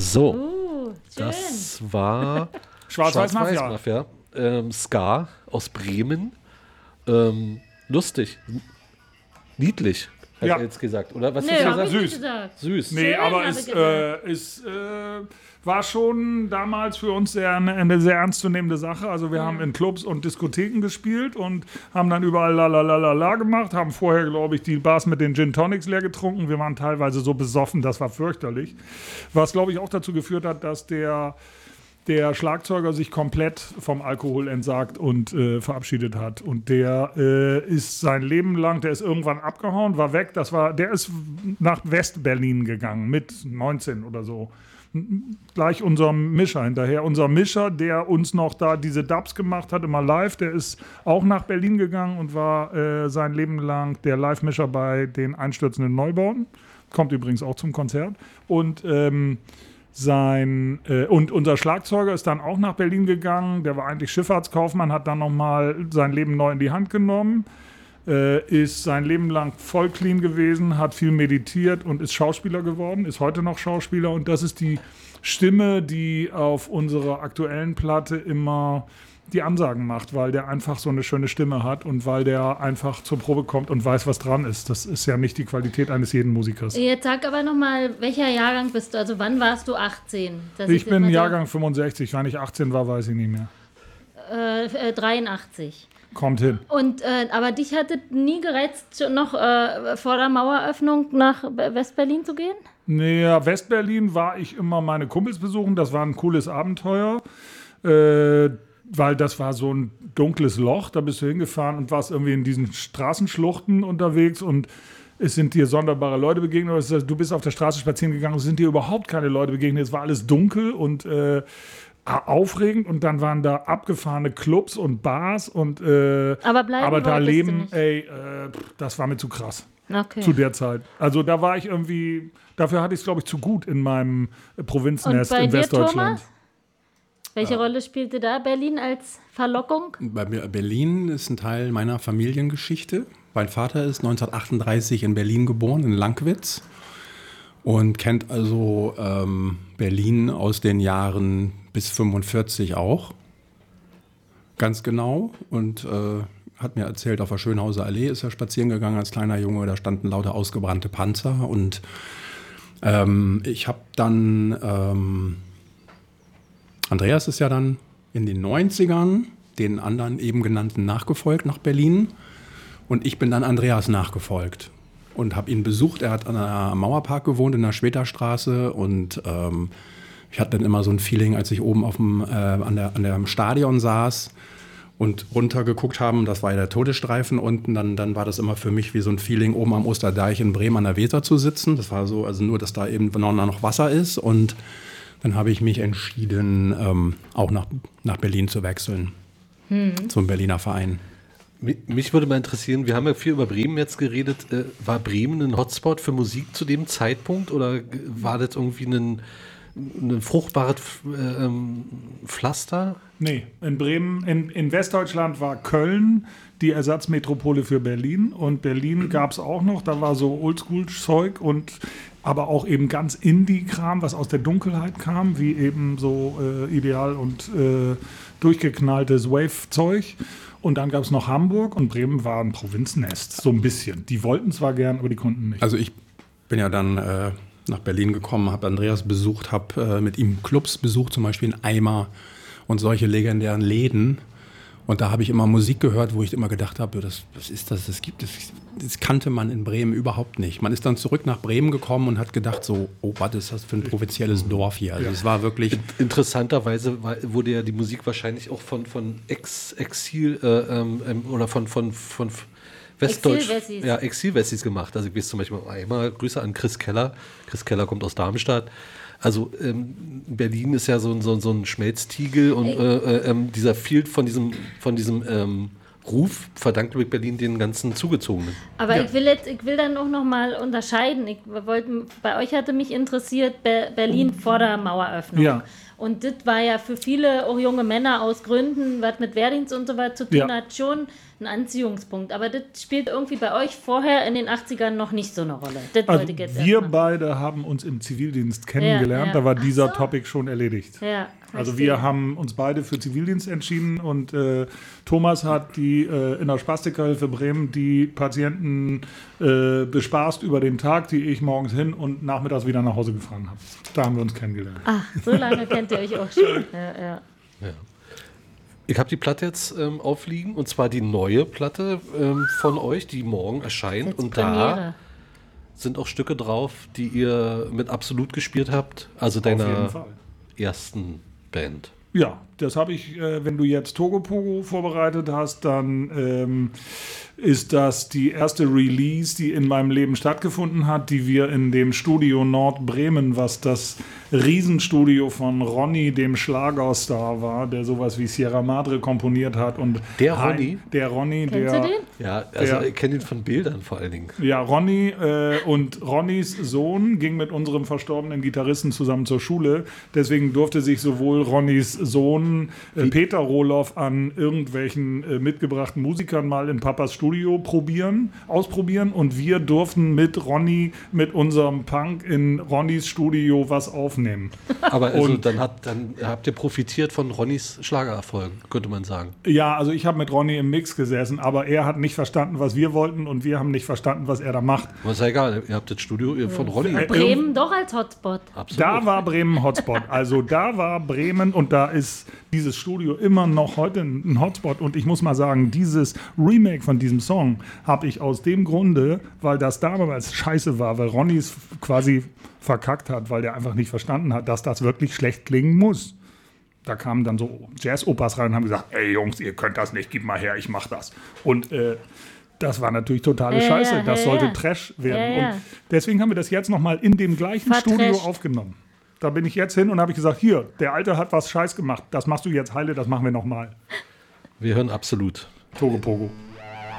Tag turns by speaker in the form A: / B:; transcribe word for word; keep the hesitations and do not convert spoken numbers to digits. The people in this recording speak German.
A: So,
B: Uh, schön.
A: das war
C: Schwarz-Weiß-Mafia.
A: Schwarz-Weiß-Mafia. Ähm, Ska aus Bremen. Ähm, lustig. Niedlich, hat
C: Ja.
A: er jetzt gesagt. Oder was
B: Nö,
A: hast du
B: hab
A: gesagt?
B: ich nicht
C: Süß.
B: gesagt.
A: Süß.
C: Nee,
B: Schön,
C: aber
B: habe
C: es
B: ich
C: äh, ist, äh, war schon damals für uns sehr, eine, eine sehr ernstzunehmende Sache. Also wir
B: Ja.
C: haben in Clubs und Diskotheken gespielt und haben dann überall la la la la la gemacht, haben vorher, glaube ich, die Bars mit den Gin Tonics leer getrunken. Wir waren teilweise so besoffen, das war fürchterlich. Was, glaube ich, auch dazu geführt hat, dass der der Schlagzeuger sich komplett vom Alkohol entsagt und äh, verabschiedet hat. Und der äh, ist sein Leben lang, der ist irgendwann abgehauen, war weg. Das war, der ist nach West-Berlin gegangen mit neunzehn oder so. Gleich unserem Mischer hinterher. Unser Mischer, der uns noch da diese Dubs gemacht hat, immer live, der ist auch nach Berlin gegangen und war äh, sein Leben lang der Live-Mischer bei den einstürzenden Neubauten. Kommt übrigens auch zum Konzert. Und ähm, Sein, äh, und unser Schlagzeuger ist dann auch nach Berlin gegangen. Der war eigentlich Schifffahrtskaufmann, hat dann nochmal sein Leben neu in die Hand genommen, äh, ist sein Leben lang voll clean gewesen, hat viel meditiert und ist Schauspieler geworden, ist heute noch Schauspieler. Und das ist die Stimme, die auf unserer aktuellen Platte immer die Ansagen macht, weil der einfach so eine schöne Stimme hat und weil der einfach zur Probe kommt und weiß, was dran ist. Das ist ja nicht die Qualität eines jeden Musikers.
B: Jetzt sag aber nochmal, welcher Jahrgang bist du? Also wann warst du achtzehn? Dass
C: Ich
B: jetzt
C: bin
B: mal so-
C: Jahrgang fünfundsechzig, wann ich achtzehn war, weiß ich nicht mehr.
B: Äh, äh, dreiundachtzig.
C: Kommt hin.
B: Und, äh, aber dich hatte nie gereizt, schon noch äh, vor der Maueröffnung nach Be- Westberlin zu gehen?
C: Naja, Westberlin war ich immer meine Kumpels besuchen. Das war ein cooles Abenteuer, äh, weil das war so ein dunkles Loch. Da bist du hingefahren und warst irgendwie in diesen Straßenschluchten unterwegs und es sind dir sonderbare Leute begegnet. Oder du bist auf der Straße spazieren gegangen und es sind dir überhaupt keine Leute begegnet. Es war alles dunkel und äh, aufregend und dann waren da abgefahrene Clubs und Bars und äh,
B: Aber bleiben
C: aber da
B: wolltest du
C: leben,
B: nicht.
C: ey, äh, das war mir zu krass.
B: Okay.
C: Zu der Zeit. Also da war ich irgendwie, dafür hatte ich es, glaube ich, zu gut in meinem äh,
B: Und
C: Provinznest
B: bei
C: in
B: dir,
C: Westdeutschland.
B: Thomas? Welche Rolle spielte da Berlin als Verlockung?
D: Bei Be- Berlin ist ein Teil meiner Familiengeschichte. Mein Vater ist neunzehnhundertachtunddreißig in Berlin geboren, in Lankwitz. Und kennt also ähm, Berlin aus den Jahren bis fünfundvierzig auch. Ganz genau. Und äh, hat mir erzählt, auf der Schönhauser Allee ist er spazieren gegangen als kleiner Junge. Da standen lauter ausgebrannte Panzer. Und ähm, ich habe dann... Ähm, Andreas ist ja dann in den neunzigern den anderen eben genannten nachgefolgt nach Berlin. Und ich bin dann Andreas nachgefolgt und habe ihn besucht. Er hat an der Mauerpark gewohnt, in der Schweterstraße. Und ähm, ich hatte dann immer so ein Feeling, als ich oben auf dem, äh, an, der, an dem Stadion saß und runtergeguckt haben, das war ja der Todesstreifen unten, dann, dann war das immer für mich wie so ein Feeling, oben am Osterdeich in Bremen an der Weser zu sitzen. Das war so, also nur, dass da eben noch, noch Wasser ist. Und dann habe ich mich entschieden, ähm, auch nach, nach Berlin zu wechseln, hm. zum Berliner Verein.
A: Mi- Mich würde mal interessieren, wir haben ja viel über Bremen jetzt geredet. Äh, war Bremen ein Hotspot für Musik zu dem Zeitpunkt oder g- war das irgendwie ein, ein fruchtbares äh, ähm, Pflaster?
C: Nee, in Bremen, in, in Westdeutschland war Köln die Ersatzmetropole für Berlin und Berlin gab es auch noch, da war so Oldschool-Zeug und aber auch eben ganz Indie-Kram, was aus der Dunkelheit kam, wie eben so äh, ideal und äh, durchgeknalltes Wave-Zeug. Und dann gab es noch Hamburg und Bremen war ein Provinznest, so ein bisschen. Die wollten zwar gern, aber die konnten nicht.
D: Also ich bin ja dann äh, nach Berlin gekommen, habe Andreas besucht, habe äh, mit ihm Clubs besucht, zum Beispiel in Eimer und solche legendären Läden. Und da habe ich immer Musik gehört, wo ich immer gedacht habe, das, was ist das, das gibt es, das kannte man in Bremen überhaupt nicht. Man ist dann zurück nach Bremen gekommen und hat gedacht so, oh, was ist das für ein provinzielles Dorf hier? Also es war wirklich...
A: Interessanterweise war, wurde ja die Musik wahrscheinlich auch von, von Ex, Exil äh, ähm, oder von, von, von Westdeutsch,
B: Exil-Wessis.
A: ja, Exil-Wessis gemacht. Also ich weiß zum Beispiel einmal Grüße an Chris Keller. Chris Keller kommt aus Darmstadt. Also ähm, Berlin ist ja so, ein- so, ein- so ein Schmelztiegel und äh, äh, ähm, dieser Field von diesem, von diesem ähm, Ruf verdankt übrigens Berlin den ganzen Zugezogenen.
B: Aber
C: Ja.
B: ich will jetzt, ich will dann auch noch mal unterscheiden. Ich wollte, bei euch hatte mich interessiert Be- Berlin vor der Maueröffnung.
C: Ja.
B: Und das war ja für viele, auch junge Männer aus Gründen, was mit Wehrdienst und so weiter zu tun
C: Ja.
B: hat, schon ein Anziehungspunkt. Aber das spielt irgendwie bei euch vorher in den achtzigern noch nicht so eine Rolle. Das
C: Also
B: wollte ich jetzt
C: wir
B: erst mal.
C: beide haben uns im Zivildienst kennengelernt,
B: ja.
C: da war
B: Ach
C: dieser
B: so.
C: Topic schon erledigt.
B: Ja,
C: Also
B: verstehe.
C: wir haben uns beide für Zivildienst entschieden und äh, Thomas hat die äh, in der Spastikerhilfe Bremen die Patienten äh, bespaßt über den Tag, die ich morgens hin und nachmittags wieder nach Hause gefahren habe. Da haben wir uns kennengelernt.
B: Ach, so lange kennt ihr euch auch schon. Ja, ja.
A: Ja. Ich habe die Platte jetzt ähm, aufliegen und zwar die neue Platte ähm, von euch, die morgen erscheint.
B: Jetzt
A: Und da
B: Premiere.
A: sind auch Stücke drauf, die ihr mit Absolut gespielt habt, also
C: Auf jeden
A: deiner
C: Fall.
A: ersten Band.
C: Ja, das habe ich, äh, wenn du jetzt Togo Pogo vorbereitet hast, dann ähm, ist das die erste Release, die in meinem Leben stattgefunden hat, die wir in dem Studio Nordbremen, was das Riesenstudio von Ronny, dem Schlagerstar war, der sowas wie Sierra Madre komponiert hat. Und
A: Der
C: Hein-
A: Ronny?
C: Der Ronny,
B: Kennst
C: der...
B: du den?
A: Ja, also
C: Der-
A: ich kenne ihn von Bildern vor allen Dingen.
C: Ja, Ronny äh, und Ronnys Sohn ging mit unserem verstorbenen Gitarristen zusammen zur Schule. Deswegen durfte sich sowohl Ronnys Sohn äh, Peter Rohloff an irgendwelchen äh, mitgebrachten Musikern mal in Papas Studio probieren, ausprobieren. Und wir durften mit Ronny, mit unserem Punk in Ronnys Studio was aufnehmen.
A: Aber also
C: Und-
A: dann, hat, dann habt ihr profitiert von Ronnys Schlagererfolgen, könnte man sagen.
C: Ja, also ich habe mit Ronny im Mix gesessen, aber er hat nicht verstanden, was wir wollten und wir haben nicht verstanden, was er da macht.
A: Aber ist ja egal, ihr habt das Studio von Ronny.
C: Äh,
B: Bremen doch als Hotspot.
A: Absolut.
C: Da war Bremen Hotspot. Also da war Bremen und da ist dieses Studio immer noch heute ein Hotspot. Und ich muss mal sagen, dieses Remake von diesem Song habe ich aus dem Grunde, weil das damals scheiße war, weil Ronny es quasi verkackt hat, weil der einfach nicht verstanden hat, dass das wirklich schlecht klingen muss. Da kamen dann so Jazz-Opas rein und haben gesagt, ey Jungs, ihr könnt das nicht, gib mal her, ich mach das. Und äh, das war natürlich totale
B: Ja,
C: Scheiße.
B: ja,
C: Das
B: ja,
C: sollte
B: ja.
C: Trash werden.
B: Ja, ja.
C: Und deswegen haben wir das jetzt nochmal in dem gleichen Studio
B: Vertrasht.
C: aufgenommen. Da bin ich jetzt hin und habe ich gesagt, hier, der Alte hat was Scheiß gemacht. Das machst du jetzt heile, das machen wir nochmal.
A: Wir hören Absolut.
C: Togo Pogo.